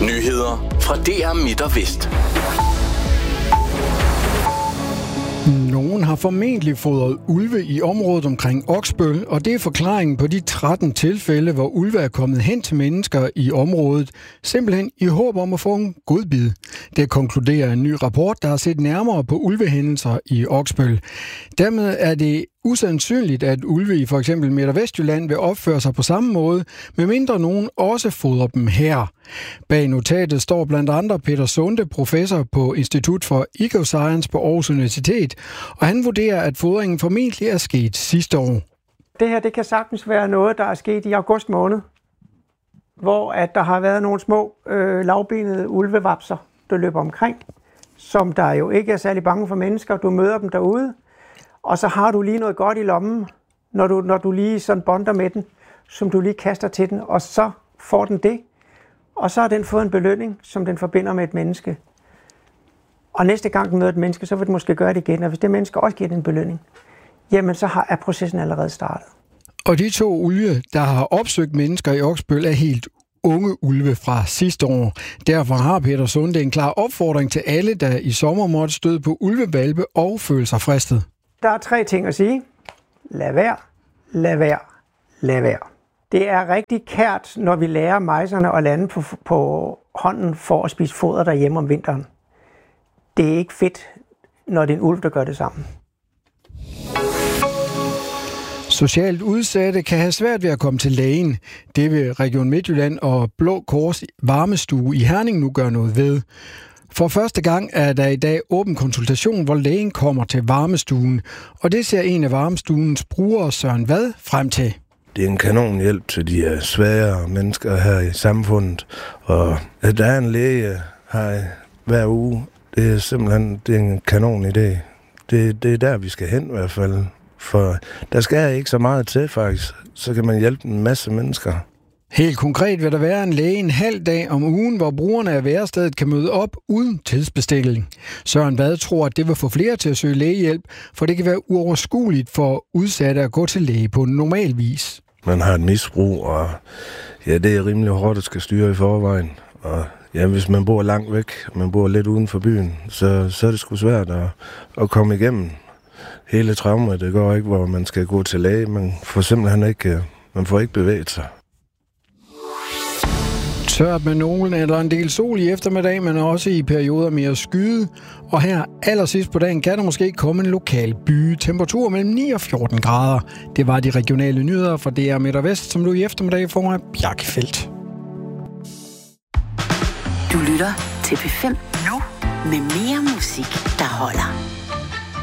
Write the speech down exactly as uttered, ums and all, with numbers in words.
Nyheder fra D R Midt og Vest. Nogen har formentlig fodret ulve i området omkring Oksbøl, og det er forklaringen på de tretten tilfælde, hvor ulve er kommet hen til mennesker i området, simpelthen i håb om at få en godbid. Det konkluderer en ny rapport, der har set nærmere på ulvehændelser i Oksbøl. Dermed er det usandsynligt, at ulve i for eksempel Midt- og Vestjylland vil opføre sig på samme måde, medmindre nogen også fodrer dem her. Bag notatet står blandt andre Peter Sunde, professor på Institut for Ecoscience på Aarhus Universitet, og han vurderer, at fodringen formentlig er sket sidste år. Det her det kan sagtens være noget, der er sket i august måned, hvor at der har været nogle små øh, lavbenede ulvevapser, der løber omkring, som der jo ikke er særlig bange for mennesker. Du møder dem derude, og så har du lige noget godt i lommen, når du, når du lige sådan bonder med den, som du lige kaster til den, og så får den det. Og så har den fået en belønning, som den forbinder med et menneske. Og næste gang den møder et menneske, så vil den måske gøre det igen. Og hvis det menneske også giver den en belønning, jamen så har, er processen allerede startet. Og de to ulve, der har opsøgt mennesker i Oksbøl, er helt unge ulve fra sidste år. Derfor har Peter Sunde en klar opfordring til alle, der i sommer måtte støde på ulvevalpe og føle sig fristet. Der er tre ting at sige. Lad være, lad være, lad være. Det er rigtig kært, når vi lærer mejserne at lande på, på hånden for at spise foder derhjemme om vinteren. Det er ikke fedt, når det er en ulv, der gør det sammen. Socialt udsatte kan have svært ved at komme til lægen. Det vil Region Midtjylland og Blå Kors varmestue i Herning nu gøre noget ved. For første gang er der i dag åben konsultation, hvor lægen kommer til varmestuen. Og det ser en af varmestuens brugere, Søren Vad, frem til. Det er en kanon hjælp til de her svære mennesker her i samfundet. Og at der er en læge her hver uge, det er simpelthen det er en kanon idé. Det, det er der, vi skal hen i hvert fald. For der skal ikke så meget til, faktisk. Så kan man hjælpe en masse mennesker. Helt konkret vil der være en læge en halv dag om ugen, hvor brugerne af værestedet kan møde op uden tidsbestilling. Søren Vad tror, at det vil få flere til at søge lægehjælp, for det kan være uoverskueligt for udsatte at gå til læge på normal vis. Man har et misbrug, og ja, det er rimelig hårdt at skal styre i forvejen. Og ja, hvis man bor langt væk, man bor lidt uden for byen, så, så er det sgu svært at, at komme igennem hele traumet. Det går ikke, hvor man skal gå til læge. Man får simpelthen ikke, man får ikke bevæget sig. Tørt med nogen eller en del sol i eftermiddag, men også i perioder mere skyde. Og her allersidst på dagen kan der måske komme en lokal byge. Temperatur mellem ni og fjorten grader. Det var de regionale nyheder fra D R Midt og Vest, som du i eftermiddag får af Bjarkefeldt. Du lytter til P fem nu med mere musik, der holder.